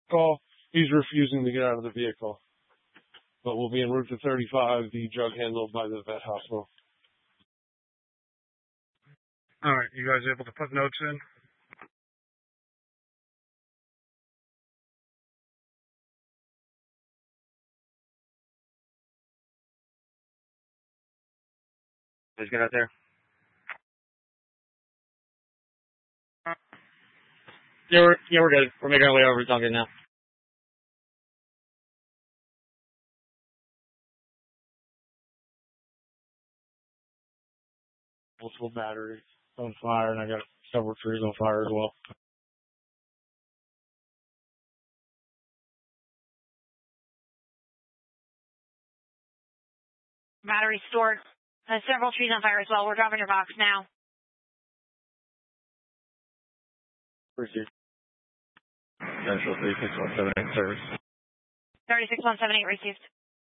call. He's refusing to get out of the vehicle. But we'll be en route to 35, the drug handled by the vet hospital. All right, you guys able to put notes in? Let's get out there. Yeah, we're good. We're making our way over to Duncan now. Multiple batteries on fire, and I got several trees on fire as well. Battery stored. Several trees on fire as well. We're dropping your box now. Received. Central 36178 service. 36178 received.